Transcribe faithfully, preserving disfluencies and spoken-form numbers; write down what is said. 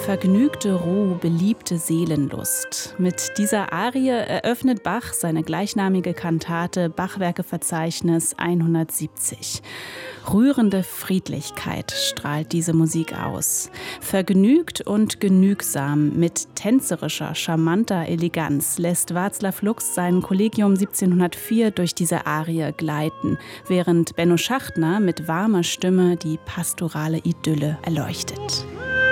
Vergnügte Ruh, beliebte Seelenlust. Mit dieser Arie eröffnet Bach seine gleichnamige Kantate Bachwerkeverzeichnis hundertsiebzig. Rührende Friedlichkeit strahlt diese Musik aus. Vergnügt und genügsam, mit tänzerischer, charmanter Eleganz lässt Václav Lux sein Kollegium siebzehnhundertvier durch diese Arie gleiten, während Benno Schachtner mit warmer Stimme die pastorale Idylle erleuchtet.